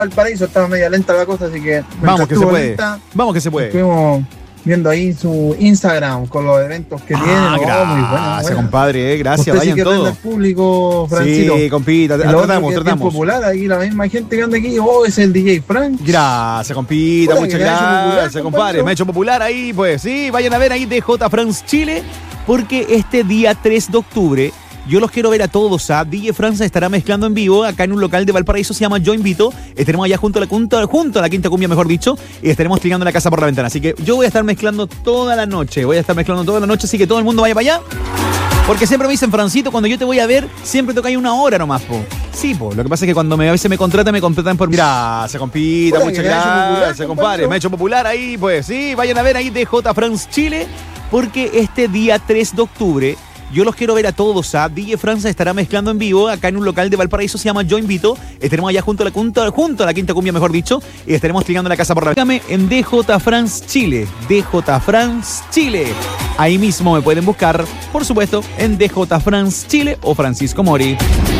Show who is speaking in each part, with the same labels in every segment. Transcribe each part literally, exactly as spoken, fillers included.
Speaker 1: Valparaíso, estaba media lenta la cosa, así que...
Speaker 2: Vamos que se puede,
Speaker 1: lenta,
Speaker 2: vamos que se puede.
Speaker 1: Estuvimos viendo ahí su Instagram con los eventos que
Speaker 2: ah,
Speaker 1: tiene.
Speaker 2: Oh, gracias, muy bueno, bueno. compadre, eh, gracias,
Speaker 1: usted
Speaker 2: vayan
Speaker 1: sí que
Speaker 2: todos.
Speaker 1: al público, Francito.
Speaker 2: Sí, compita, tratamos, tratamos.
Speaker 1: Popular, aquí la misma gente que anda aquí, oh, es el D J Frank.
Speaker 2: Gracias, compita,
Speaker 1: Hola,
Speaker 2: muchas
Speaker 1: gracias,
Speaker 2: gracias, compadre. Me ha hecho popular ahí, pues sí, vayan a ver ahí D J France Chile, porque este día tres de octubre yo los quiero ver a todos. ¿ah? D J France estará mezclando en vivo acá en un local de Valparaíso, se llama Yo Invito. Estaremos allá junto a la, junto, junto a la Quinta Cumbia, mejor dicho, y estaremos tirando la casa por la ventana. Así que yo voy a estar mezclando toda la noche, voy a estar mezclando toda la noche, así que todo el mundo vaya para allá. Porque siempre me dicen, Francito, cuando yo te voy a ver, siempre toca ahí una hora nomás, po. Sí, po. Lo que pasa es que cuando me, a veces me contratan, me contratan por... Gracias, compita,
Speaker 1: Hola,
Speaker 2: muchas
Speaker 1: gracias,
Speaker 2: gracias, compadre. Me ha hecho popular ahí, pues sí, vayan a ver ahí D J France Chile, porque este día tres de octubre yo los quiero ver a todos. ¿ah? D J France estará mezclando en vivo acá en un local de Valparaíso, se llama Yo Invito. Estaremos allá junto a la, junto, junto a la Quinta Cumbia, mejor dicho, y estaremos tirando la casa por la ventana en D J France Chile. D J France Chile. Ahí mismo me pueden buscar, por supuesto, en D J France Chile o Francisco Mori.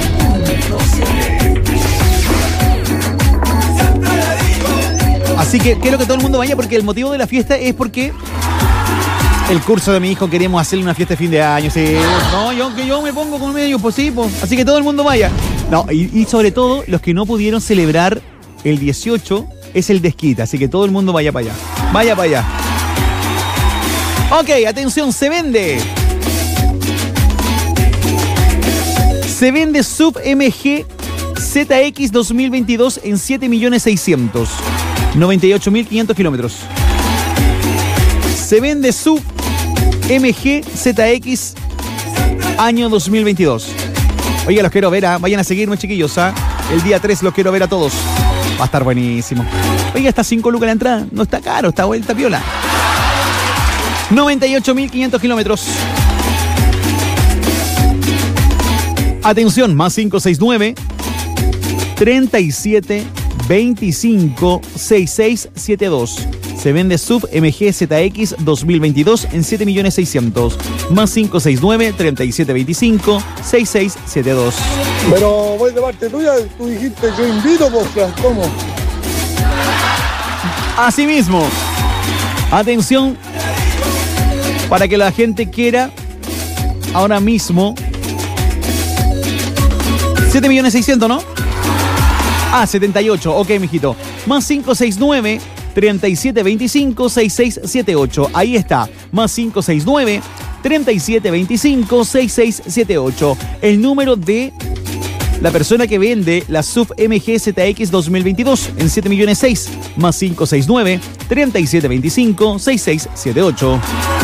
Speaker 2: Así que quiero que todo el mundo vaya, porque el motivo de la fiesta es porque el curso de mi hijo queremos hacerle una fiesta de fin de año. Sí. No, yo, que yo me pongo con medio, pues sí, pues. Así que todo el mundo vaya. No, y, y sobre todo, los que no pudieron celebrar el dieciocho es el desquite. Así que todo el mundo vaya para allá. Vaya para allá. Ok, atención, se vende. Se vende S U V M G Z X dos mil veintidós en siete millones seiscientos noventa y ocho mil quinientos kilómetros. Se vende S U V M G Z X año dos mil veintidós. Oye, los quiero ver, ¿eh? Vayan a seguirme, chiquillos, ¿eh? El día tres los quiero ver a todos. Va a estar buenísimo. Oiga, está cinco lucas la entrada. No está caro, está vuelta piola. noventa y ocho mil quinientos kilómetros. Atención, más cinco seis nueve, treinta y siete, veinticinco, sesenta y seis setenta y dos. Se vende S U V M G Z X dos mil veintidós en siete millones seiscientos. Más cinco seis nueve, treinta y siete, veinticinco, sesenta y seis setenta y dos.
Speaker 3: Pero voy de parte tuya, tú dijiste Yo Invito, pues, Fran, ¿cómo?
Speaker 2: Así mismo. Atención, para que la gente quiera ahora mismo. siete millones seiscientos, ¿no? Ah, setenta y ocho. Ok, mijito. Más cinco seis nueve, treinta y siete, veinticinco, sesenta y seis setenta y ocho. Ahí está. Más cinco seis nueve, treinta y siete, veinticinco, sesenta y seis setenta y ocho. El número de la persona que vende la S U V M G Z X dos mil veintidós en siete millones seis. Más cinco seis nueve, treinta y siete, veinticinco, sesenta y seis setenta y ocho.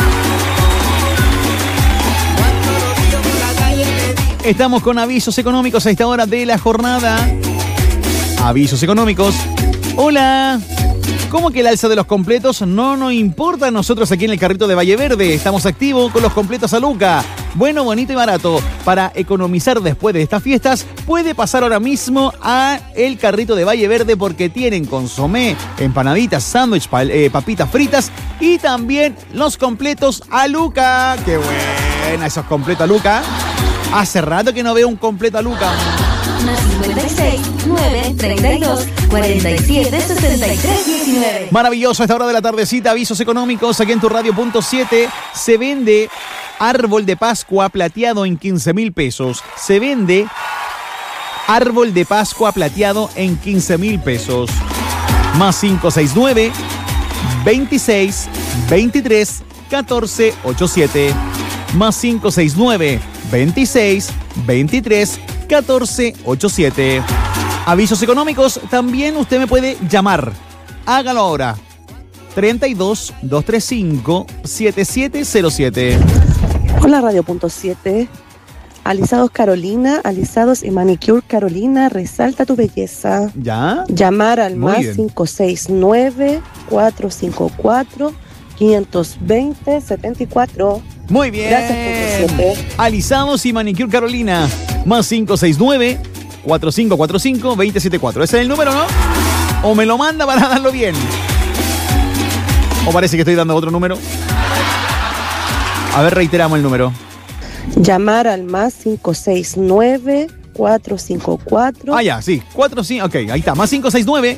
Speaker 2: Estamos con avisos económicos a esta hora de la jornada. Avisos económicos. Hola. ¿Cómo que el alza de los completos no nos importa? Nosotros aquí en el carrito de Valle Verde estamos activos con los completos a Luca. Bueno, bonito y barato. Para economizar después de estas fiestas, puede pasar ahora mismo a el carrito de Valle Verde, porque tienen consomé, empanaditas, sándwich, eh, papitas fritas y también los completos a Luca. ¡Qué buena esos completos a Luca! Hace rato que no veo un completo a Luca.
Speaker 4: Más cincuenta y seis, nueve, treinta y dos, cuarenta y siete, sesenta y tres, diecinueve.
Speaker 2: Maravilloso a esta hora de la tardecita. Avisos económicos aquí en tu radio punto siete. Se vende árbol de Pascua plateado en quince mil pesos. Se vende árbol de Pascua plateado en quince mil pesos. Más cinco seis nueve, veintiséis, veintitrés, catorce, ochenta y siete. Más cinco seis nueve, veintiséis, veintitrés, catorce, ochenta y siete. Avisos económicos, también usted me puede llamar. Hágalo ahora. treinta y dos, doscientos treinta y cinco, setenta y siete cero siete.
Speaker 5: Hola, Radio Punto siete. Alisados Carolina, alisados y manicure Carolina, resalta tu belleza.
Speaker 2: ¿Ya?
Speaker 5: Llamar al
Speaker 2: Muy
Speaker 5: más
Speaker 2: bien.
Speaker 5: cinco seis nueve, cuatro cinco cuatro, cinco dos cero, setenta y cuatro.
Speaker 2: Muy bien.
Speaker 5: Gracias, Punto siete.
Speaker 2: Alisados y manicure Carolina. Más cinco seis nueve, cuatro cinco cuatro cinco, dos cero siete cuatro. Ese es el número, ¿no? O me lo manda para darlo bien. O parece que estoy dando otro número. A ver, reiteramos el número.
Speaker 5: Llamar al más cinco seis nueve, cuatro cinco cuatro.
Speaker 2: Ah, ya, sí. cuatro, cinco, ok, ahí está. Más cinco seis nueve,